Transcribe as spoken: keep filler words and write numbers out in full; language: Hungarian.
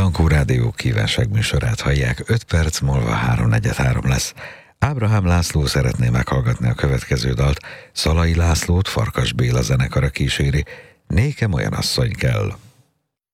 Dankó Rádió kívánságműsorát hallják, öt perc múlva háromnegyed három lesz. Ábrahám László szeretné meghallgatni a következő dalt. Szalai Lászlót Farkas Béla zenekara kíséri. Nékem olyan asszony kell.